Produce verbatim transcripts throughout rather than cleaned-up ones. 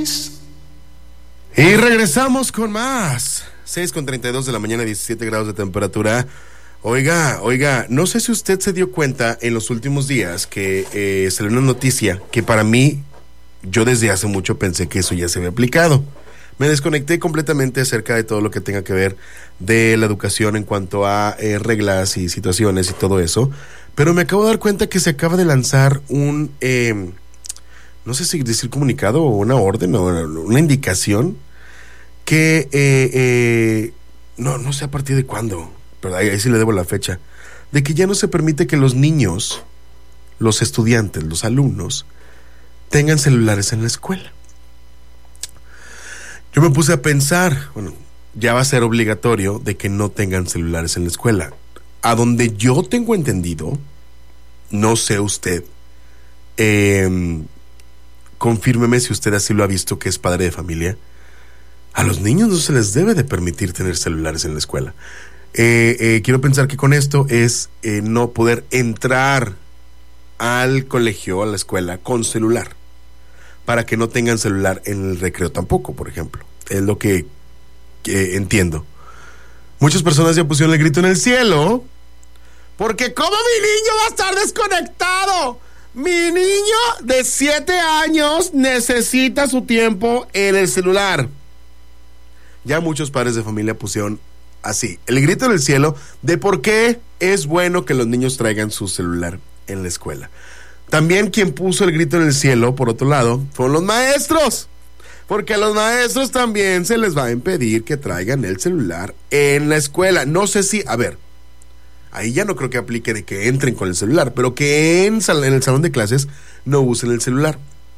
Y regresamos con más. seis con treinta y dos de la mañana, diecisiete grados de temperatura. Oiga, oiga, no sé si usted se dio cuenta en los últimos días que eh, salió una noticia que para mí, yo desde hace mucho pensé que eso ya se había aplicado. Me desconecté completamente acerca de todo lo que tenga que ver de la educación en cuanto a eh, reglas y situaciones y todo eso. Pero me acabo de dar cuenta que se acaba de lanzar un... Eh, no sé si decir comunicado o una orden o una indicación que eh, eh, no, no sé a partir de cuándo, pero ahí, ahí sí le debo la fecha, de que ya no se permite que los niños, los estudiantes, los alumnos, tengan celulares en la escuela. Yo me puse a pensar, bueno, ya va a ser obligatorio de que no tengan celulares en la escuela. A donde yo tengo entendido, no sé usted, eh, confírmeme si usted así lo ha visto, que es padre de familia. A los niños no se les debe de permitir tener celulares en la escuela. Eh, eh, quiero pensar que con esto es eh, no poder entrar al colegio, a la escuela, con celular. Para que no tengan celular en el recreo tampoco, por ejemplo. Es lo que, que entiendo. Muchas personas ya pusieron el grito en el cielo. Porque ¿cómo mi niño va a estar desconectado? Mi niño de siete años necesita su tiempo en el celular. Ya muchos padres de familia pusieron así, el grito en el cielo de por qué es bueno que los niños traigan su celular en la escuela. También quien puso el grito en el cielo, por otro lado, fueron los maestros. Porque a los maestros también se les va a impedir que traigan el celular en la escuela. No sé si, a ver, ahí ya no creo que aplique de que entren con el celular, pero que en, en el salón de clases no usen el celular.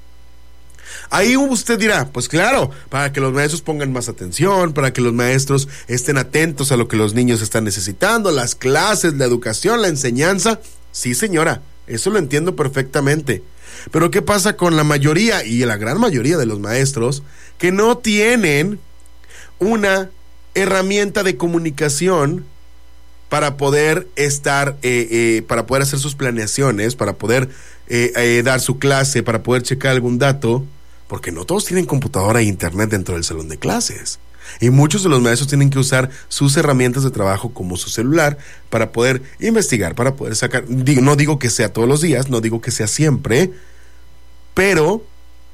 Ahí usted dirá, pues claro, para que los maestros pongan más atención, para que los maestros estén atentos a lo que los niños están necesitando, las clases, la educación, la enseñanza. Sí, señora, eso lo entiendo perfectamente. Pero ¿qué pasa con la mayoría y la gran mayoría de los maestros que no tienen una herramienta de comunicación para poder estar, eh, eh, para poder hacer sus planeaciones, para poder eh, eh, dar su clase, para poder checar algún dato? Porque no todos tienen computadora e internet dentro del salón de clases. Y muchos de los maestros tienen que usar sus herramientas de trabajo como su celular para poder investigar, para poder sacar. No digo que sea todos los días, no digo que sea siempre, pero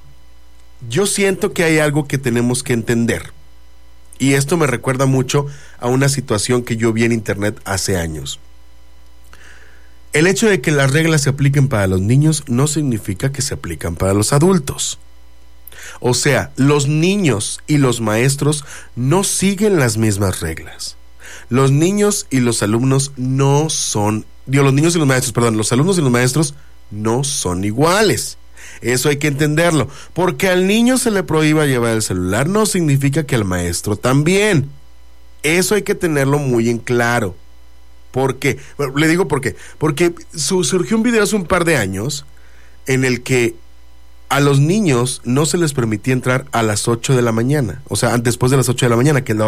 yo siento que hay algo que tenemos que entender. Y esto me recuerda mucho a una situación que yo vi en internet hace años. El hecho de que las reglas se apliquen para los niños no significa que se aplican para los adultos. O sea, los niños y los maestros no siguen las mismas reglas. Los niños y los alumnos no son, digo, los niños y los maestros, perdón, los alumnos y los maestros no son iguales. Eso hay que entenderlo. Porque al niño se le prohíba llevar el celular no significa que al maestro también. Eso hay que tenerlo muy en claro. ¿Por qué? Bueno, le digo por qué. Porque su, surgió un video hace un par de años en el que a los niños no se les permitía entrar a las ocho de la mañana, o sea, después de las ocho de la mañana, que es la